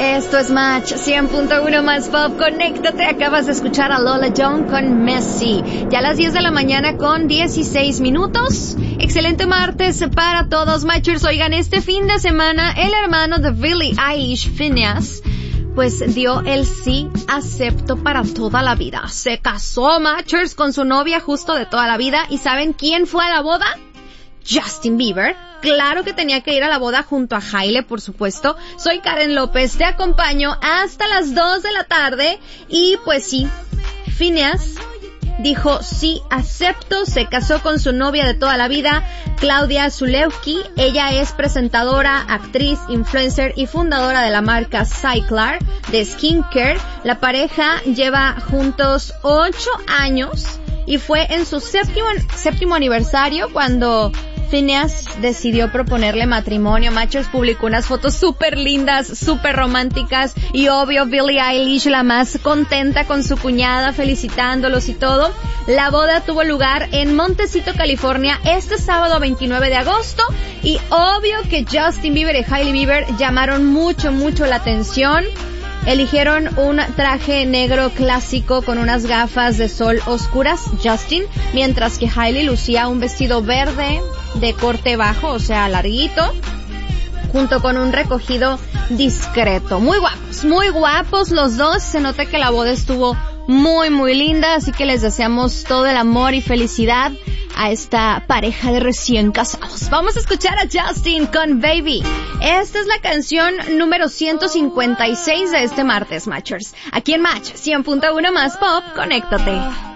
Esto es Match 100.1 más Pop. Conéctate, acabas de escuchar a Lola Young con Messi. Ya a las 10 de la mañana con 16 minutos. Excelente martes para todos, Matchers. Oigan, este fin de semana el hermano de Billie Eilish, Finneas, pues dio el sí acepto para toda la vida. Se casó, Matchers, con su novia justo de toda la vida. ¿Y saben quién fue a la boda? Justin Bieber. Claro que tenía que ir a la boda junto a Hailey, por supuesto. Soy Karen López, te acompaño hasta las 2 de la tarde. Y pues sí, Finneas dijo sí acepto, se casó con su novia de toda la vida, Claudia Zulewski. Ella es presentadora, actriz, influencer y fundadora de la marca Cyclar de skincare. La pareja lleva juntos 8 años y fue en su séptimo aniversario cuando Finneas decidió proponerle matrimonio. Matchers publicó unas fotos súper lindas, súper románticas, y obvio Billie Eilish la más contenta con su cuñada, felicitándolos y todo. La boda tuvo lugar en Montecito, California, este sábado 29 de agosto, y obvio que Justin Bieber y Hailey Bieber llamaron mucho la atención. Eligieron un traje negro clásico con unas gafas de sol oscuras, Justin, mientras que Hailey lucía un vestido verde de corte bajo, o sea, larguito, junto con un recogido discreto. Muy guapos los dos. Se nota que la boda estuvo muy linda, así que les deseamos todo el amor y felicidad a esta pareja de recién casados. Vamos a escuchar a Justin con Baby. Esta es la canción número 156 de este martes, Matchers. Aquí en Match 100.1 más Pop, conéctate.